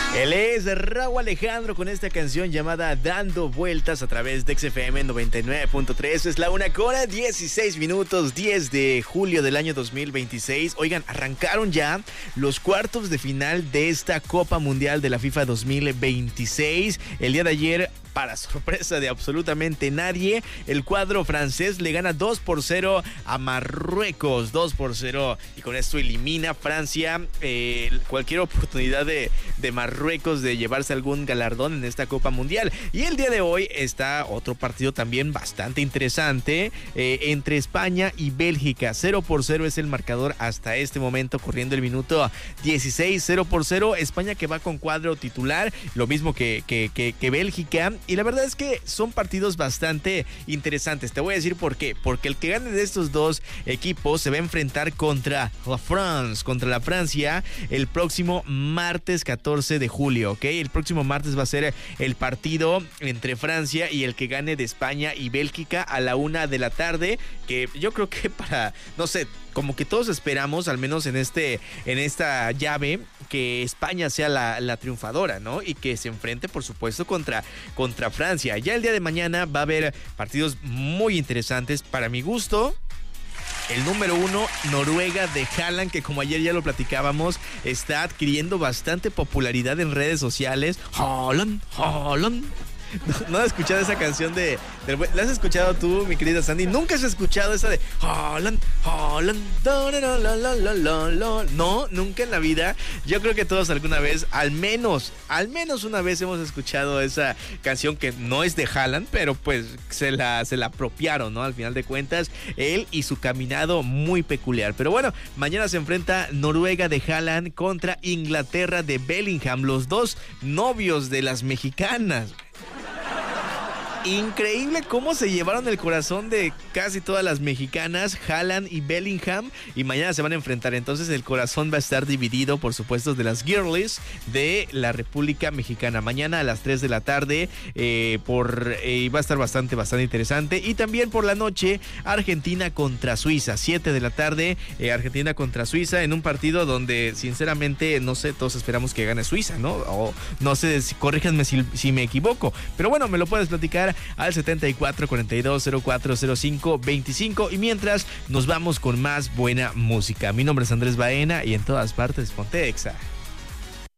Él es Rauw Alejandro con esta canción llamada Dando Vueltas a través de XFM 99.3. Es la 1:16, 10 de julio del año 2026. Oigan, arrancaron ya los cuartos de final de esta Copa Mundial de la FIFA 2026. El día de ayer, para sorpresa de absolutamente nadie, el cuadro francés le gana 2-0 a Marruecos, 2-0, y con esto elimina Francia cualquier oportunidad de Marruecos de llevarse algún galardón en esta Copa Mundial. Y el día de hoy está otro partido también bastante interesante entre España y Bélgica. 0-0 es el marcador hasta este momento, corriendo el minuto 16, 0-0. España que va con cuadro titular, lo mismo que Bélgica. Y la verdad es que son partidos bastante interesantes. Te voy a decir por qué. Porque el que gane de estos dos equipos se va a enfrentar contra la Francia, el próximo martes 14 de julio, ¿ok? El próximo martes va a ser el partido entre Francia y el que gane de España y Bélgica a la 1 de la tarde, que yo creo que no sé, como que todos esperamos, al menos en esta llave, que España sea la triunfadora, ¿no? Y que se enfrente, por supuesto, contra Francia. Ya el día de mañana va a haber partidos muy interesantes. Para mi gusto, el número 1, Noruega de Haaland, que como ayer ya lo platicábamos, está adquiriendo bastante popularidad en redes sociales. Haaland. ¿No has escuchado esa canción ¿la has escuchado tú, mi querida Sandy? ¿Nunca has escuchado esa de Haaland? No, nunca en la vida. Yo creo que todos alguna vez, al menos una vez hemos escuchado esa canción, que no es de Haaland, pero pues se la apropiaron, ¿no? Al final de cuentas, él y su caminado muy peculiar. Pero bueno, mañana se enfrenta Noruega de Haaland contra Inglaterra de Bellingham, los dos novios de las mexicanas. Increíble cómo se llevaron el corazón de casi todas las mexicanas, Haaland y Bellingham, y mañana se van a enfrentar. Entonces el corazón va a estar dividido, por supuesto, de las girlies de la República Mexicana. Mañana a las 3 de la tarde va a estar bastante interesante. Y también por la noche, Argentina contra Suiza, 7 de la tarde, Argentina contra Suiza, en un partido donde sinceramente, no sé, todos esperamos que gane Suiza, ¿no? O no sé, corríjanme si me equivoco, pero bueno, me lo puedes platicar al 74 42 04 05 25, y mientras nos vamos con más buena música. Mi nombre es Andrés Baena y en todas partes ponte Exa.